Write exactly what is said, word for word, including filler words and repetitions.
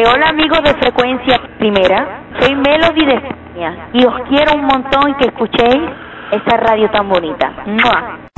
Eh, hola amigos de Frecuencia Primera, soy Melody de España y os quiero un montón que escuchéis esa radio tan bonita. ¡Mua!